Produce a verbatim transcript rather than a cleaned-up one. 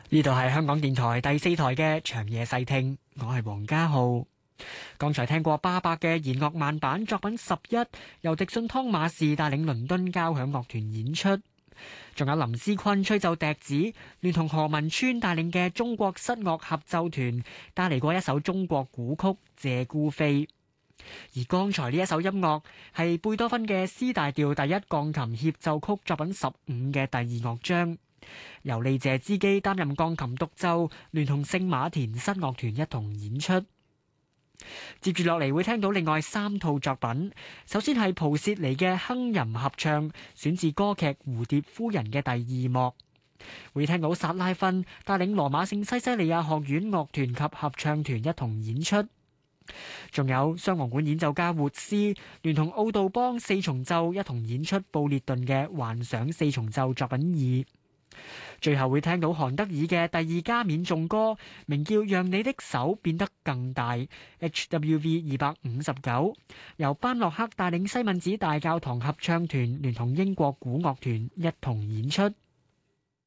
呢度係香港電台第四台嘅長夜細聽，我係黃家浩。剛才聽過巴伯嘅弦樂慢板作品十一，由迪信湯馬士帶領倫敦交響樂團演出。仲有林思坤吹奏笛子，聯同何文川帶領嘅中國室樂合奏團帶嚟過一首中國古曲《謝孤飛》。而剛才呢一首音樂係貝多芬嘅 C 大調第一鋼琴協奏曲作品十五嘅第二樂章，由利謝茲基擔任鋼琴獨奏，聯同聖馬田室樂團一同演出。接住落嚟會聽到另外三套作品，首先係蒲薛尼嘅哼吟合唱，選自歌劇《蝴蝶夫人》嘅第二幕。會聽到薩拉芬帶領羅馬聖西西利亞學院樂團及合唱團一同演出。仲有雙簧管演奏家活斯聯同奧杜邦四重奏一同演出布列頓嘅幻想四重奏作品二。最後會聽到韓德爾嘅第二加冕頌歌，名叫《讓你的手變得更大》H W V 二百五十九，由班諾克帶領西敏寺大教堂合唱團聯同英國古樂團一同演出。